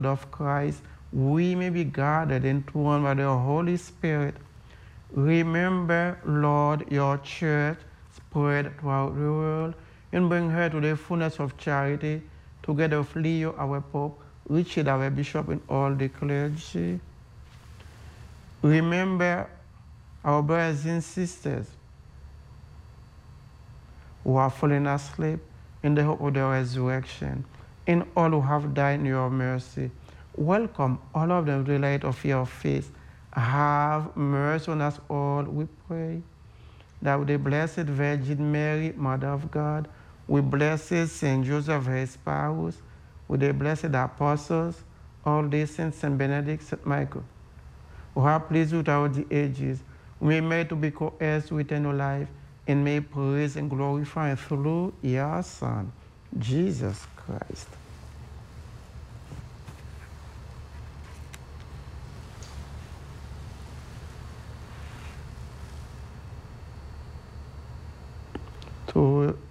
of Christ, we may be gathered into one by the Holy Spirit. Remember, Lord, your church spread throughout the world, and bring her to the fullness of charity, together with Leo, our Pope, Richard, our Bishop, and all the clergy. Remember our brothers and sisters who are fallen asleep in the hope of the resurrection, and all who have died in your mercy. Welcome all of them to the light of your face. Have mercy on us all, we pray. That with the Blessed Virgin Mary, Mother of God, with blessed Saint Joseph, her spouse, with the blessed apostles, all the saints, Saint Benedict, Saint Michael, who have pleased without the ages, we may made to be co-heirs with eternal life, and may praise and glorify through your Son, Jesus Christ. To